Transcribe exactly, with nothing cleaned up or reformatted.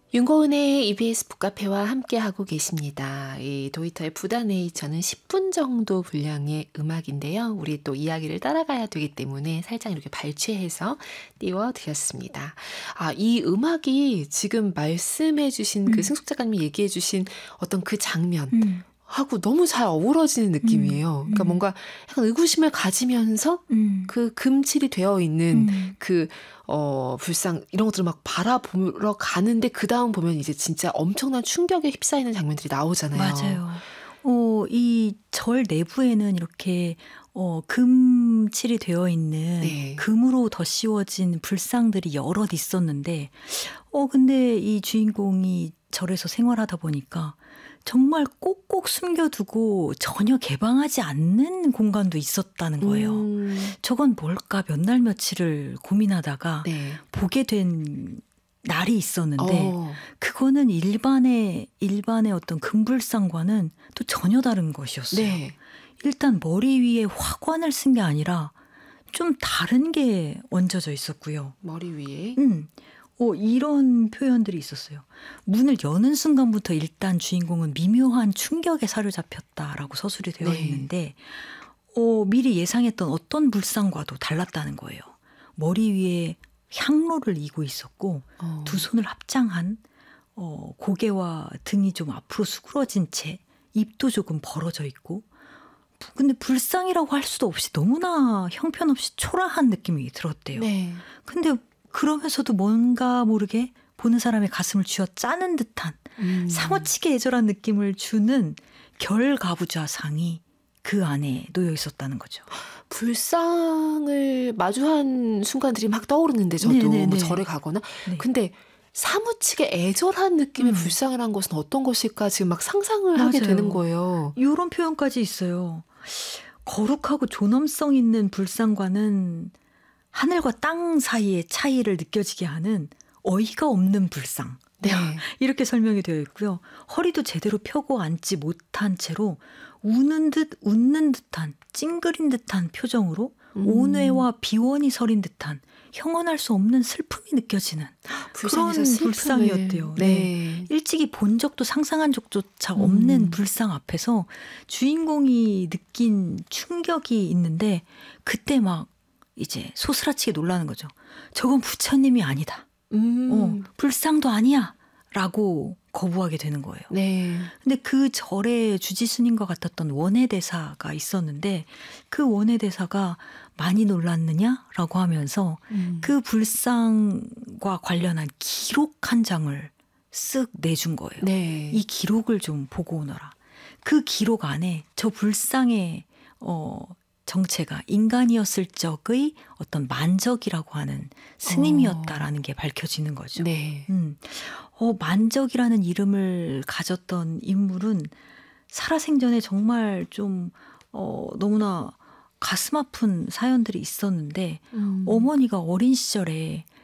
윤고은의 이비에스 북카페와 함께하고 계십니다. 이 도이터의 부다네이처는 십 분 정도 분량의 음악인데요. 우리 또 이야기를 따라가야 되기 때문에 살짝 이렇게 발췌해서 띄워드렸습니다. 아, 이 음악이 지금 말씀해 주신 음. 그 승숙 작가님이 얘기해 주신 어떤 그 장면 음. 하고 너무 잘 어우러지는 느낌이에요. 음. 그러니까 뭔가 약간 의구심을 가지면서 음. 그 금칠이 되어 있는 음. 그, 어, 불상, 이런 것들을 막 바라보러 가는데 그 다음 보면 이제 진짜 엄청난 충격에 휩싸이는 장면들이 나오잖아요. 맞아요. 어, 이 절 내부에는 이렇게 어, 금칠이 되어 있는 네. 금으로 덧씌워진 불상들이 여럿 있었는데 어, 근데 이 주인공이 절에서 생활하다 보니까 정말 꼭꼭 숨겨두고 전혀 개방하지 않는 공간도 있었다는 거예요. 음, 저건 뭘까 몇 날 며칠을 고민하다가 네. 보게 된 날이 있었는데 어, 그거는 일반의 일반의 어떤 금불상과는 또 전혀 다른 것이었어요. 네. 일단 머리 위에 화관을 쓴 게 아니라 좀 다른 게 얹어져 있었고요. 머리 위에. 음, 어, 이런 표현들이 있었어요. 문을 여는 순간부터 일단 주인공은 미묘한 충격에 사로잡혔다라고 서술이 되어 네. 있는데 어, 미리 예상했던 어떤 불상과도 달랐다는 거예요. 머리 위에 향로를 이고 있었고 어. 두 손을 합장한 어, 고개와 등이 좀 앞으로 수그러진 채 입도 조금 벌어져 있고 근데 불상이라고 할 수도 없이 너무나 형편없이 초라한 느낌이 들었대요. 네. 근데 그러면서도 뭔가 모르게 보는 사람의 가슴을 쥐어 짜는 듯한 음. 사무치게 애절한 느낌을 주는 결가부좌상이 그 안에 놓여 있었다는 거죠. 불상을 마주한 순간들이 막 떠오르는데 저도 네네네. 뭐 절에 가거나 네. 근데 사무치게 애절한 느낌의 음. 불상이라는 것은 어떤 것일까 지금 막 상상을 하게 맞아요. 되는 거예요. 이런 표현까지 있어요. 거룩하고 존엄성 있는 불상과는 하늘과 땅 사이의 차이를 느껴지게 하는 어이가 없는 불상. 네. 이렇게 설명이 되어 있고요. 허리도 제대로 펴고 앉지 못한 채로 우는 듯 웃는 듯한 찡그린 듯한 표정으로 음. 온외와 비원이 서린 듯한 형언할 수 없는 슬픔이 느껴지는 불상에서 그런 슬픔을. 불상이었대요. 네. 네. 일찍이 본 적도 상상한 적조차 없는 음. 불상 앞에서 주인공이 느낀 충격이 있는데 그때 막 이제 소스라치게 놀라는 거죠. 저건 부처님이 아니다. 음. 어, 불상도 아니야. 라고 거부하게 되는 거예요. 네. 근데 그 절에 주지스님과 같았던 원해대사가 있었는데 그 원해대사가 많이 놀랐느냐라고 하면서 음. 그 불상과 관련한 기록 한 장을 쓱 내준 거예요. 네. 이 기록을 좀 보고 오너라. 그 기록 안에 저 불상의 어, 정체가 인간이었을 적의 어떤 만적이라고 하는 스님이었다라는 게 밝혀지는 거죠. 네. 음. 어, 만적이라는 이름을 가졌던 인물은 살아생전에 정말 좀 어, 너무나 가슴 아픈 사연들이 있었는데 음. 어머니가 어린 시절에